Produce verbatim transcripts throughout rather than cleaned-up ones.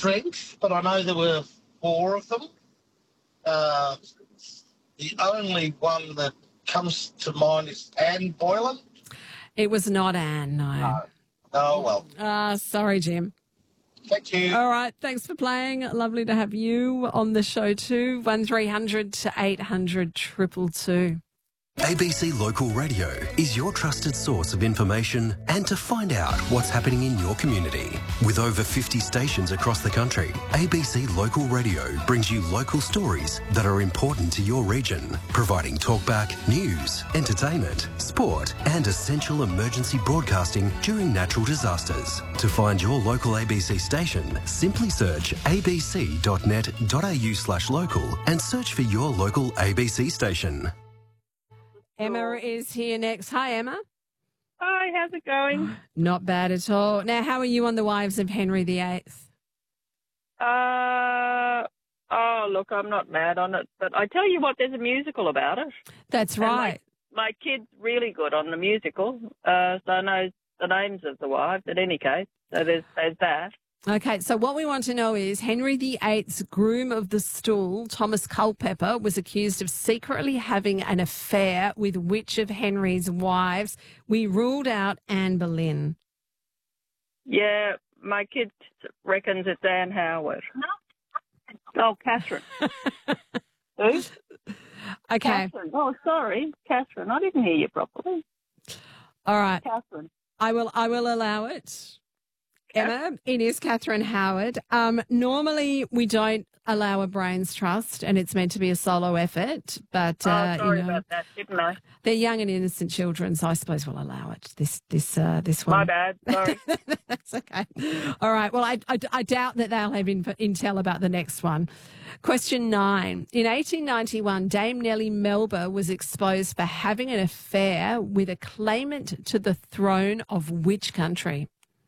strength, but I know there were four of them. Uh, the only one that comes to mind is Anne Boylan. It was not Anne, no. No. Oh, well. Uh, sorry, Jim. Thank you. All right, thanks for playing. Lovely to have you on the show too. one three hundred to eight hundred two two two. A B C Local Radio is your trusted source of information and to find out what's happening in your community. With over fifty stations across the country, A B C Local Radio brings you local stories that are important to your region, providing talkback, news, entertainment, sport and essential emergency broadcasting during natural disasters. To find your local A B C station, simply search abc.net.au slash local and search for your local A B C station. Emma is here next. Hi, Emma. Hi, how's it going? Not bad at all. Now, how are you on the Wives of Henry the Eighth? Uh, oh, look, I'm not mad on it, but I tell you what, there's a musical about it. That's And right. My, my kid's really good on the musical, uh, so I know the names of the wives in any case, so there's, there's that. Okay, so what we want to know is Henry the Eighth's groom of the stool, Thomas Culpeper, was accused of secretly having an affair with which of Henry's wives? We ruled out Anne Boleyn. Yeah, my kid reckons it's Anne Howard. Oh, Catherine. Who? Okay. Catherine. Oh, sorry, Catherine. I didn't hear you properly. All right. Catherine. I will I will allow it. Emma, it is Catherine Howard. Um, normally we don't allow a brains trust and it's meant to be a solo effort, but uh, oh, sorry you know, about that, didn't I? they're young and innocent children, so I suppose we'll allow it. This this uh, this one. My bad, sorry. That's okay. All right. Well, I, I, I doubt that they'll have in, intel about the next one. Question nine. In eighteen ninety-one, Dame Nellie Melba was exposed for having an affair with a claimant to the throne of which country?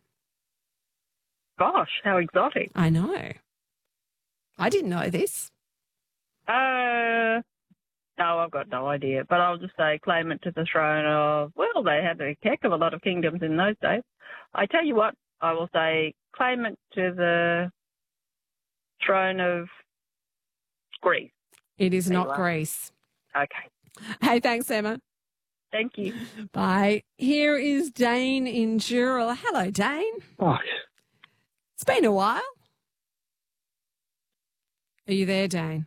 Gosh, how exotic. I know. I didn't know this. Uh, no, I've got no idea. But I'll just say claimant to the throne of, well, they had a heck of a lot of kingdoms in those days. I tell you what, I will say claimant to the throne of Greece. It is There not you are. Greece. Okay. Hey, thanks, Emma. Thank you. Bye. Here is Dane in Dural. Hello, Dane. Oh, It's been a while. Are you there, Dane?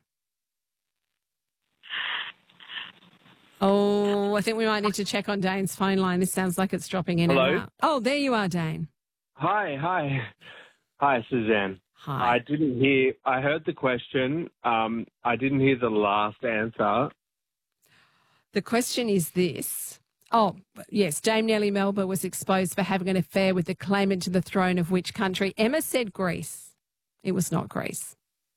Oh, I think we might need to check on Dane's phone line. This sounds like it's dropping in Hello? and out. Oh, there you are, Dane. hi, hi. Hi, Suzanne. Hi. I didn't hear, I heard the question. Um, I didn't hear the last answer. The question is this. Oh, yes, Dame Nellie Melba was exposed for having an affair with the claimant to the throne of which country? Emma said Greece. It was not Greece.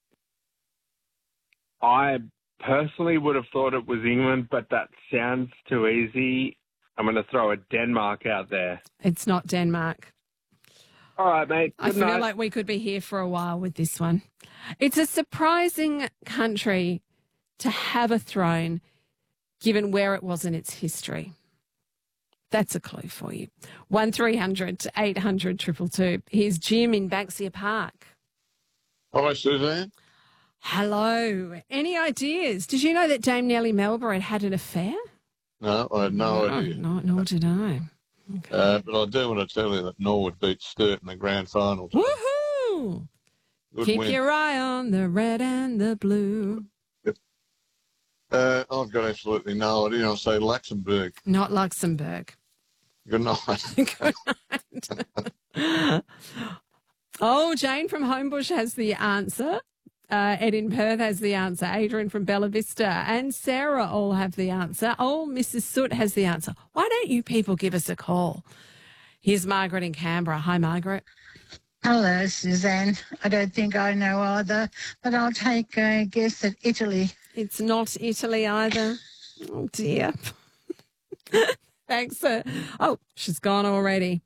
I personally would have thought it was England, but that sounds too easy. I'm going to throw a Denmark out there. It's not Denmark. All right, mate. I Good feel night. like we could be here for a while with this one. It's a surprising country to have a throne given where it was in its history. That's a clue for you. one three hundred to eight hundred two two two. Here's Jim in Banksia Park. Hi, Suzanne. Hello. Any ideas? Did you know that Dame Nellie Melba had had an affair? No, I had no idea. No, nor did I. Okay. Uh, but I do want to tell you that Norwood beat Sturt in the grand final. Woohoo! Good Keep win. your eye on the red and the blue. Uh, I've got absolutely no idea. I'll say Luxembourg. Not Luxembourg. Good night. Good night. Oh, Jane from Homebush has the answer. Uh, Ed in Perth has the answer. Adrian from Bella Vista and Sarah all have the answer. Oh, Missus Soot has the answer. Why don't you people give us a call? Here's Margaret in Canberra. Hi, Margaret. Hello, Suzanne. I don't think I know either, but I'll take a guess at Italy. It's not Italy either. Oh, dear. Thanks, sir. Oh, she's gone already.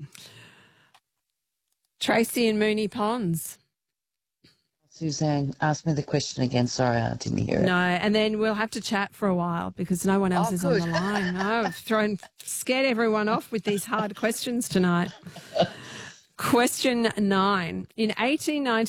Tracy in Mooney Ponds. Suzanne, ask me the question again. Sorry, I didn't hear it. No, and then we'll have to chat for a while because no one else Oh, is good. on the line. No, I've thrown, scared everyone off with these hard questions tonight. Question nine. In eighteen ninety